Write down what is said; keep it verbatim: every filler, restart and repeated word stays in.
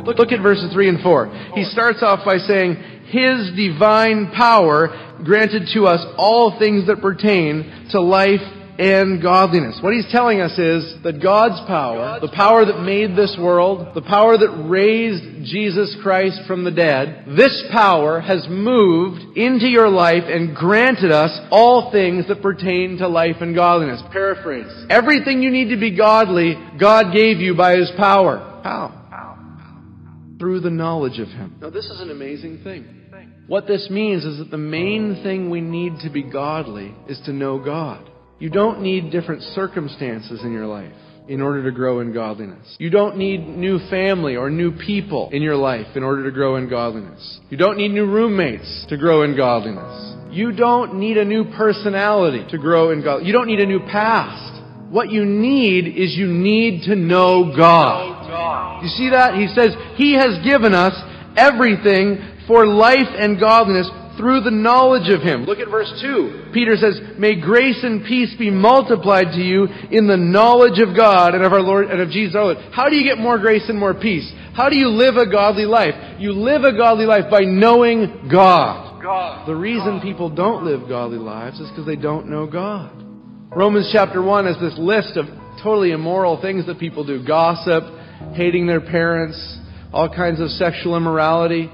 Look, look at verses three and four. He starts off by saying, His divine power granted to us all things that pertain to life and godliness. What he's telling us is that God's power, the power that made this world, the power that raised Jesus Christ from the dead, this power has moved into your life and granted us all things that pertain to life and godliness. Paraphrase. Everything you need to be godly, God gave you by His power. How? Through the knowledge of Him. Now this is an amazing thing. What this means is that the main thing we need to be godly is to know God. You don't need different circumstances in your life in order to grow in godliness. You don't need new family or new people in your life in order to grow in godliness. You don't need new roommates to grow in godliness. You don't need a new personality to grow in godliness. You don't need a new past. What you need is you need to know God. You see that? He says He has given us everything for life and godliness through the knowledge of Him. Look at verse two. Peter says, May grace and peace be multiplied to you in the knowledge of God and of our Lord and of Jesus our Lord. How do you get more grace and more peace? How do you live a godly life? You live a godly life by knowing God. God. The reason people don't live godly lives is because they don't know God. Romans chapter one has this list of totally immoral things that people do. Gossip, hating their parents, all kinds of sexual immorality.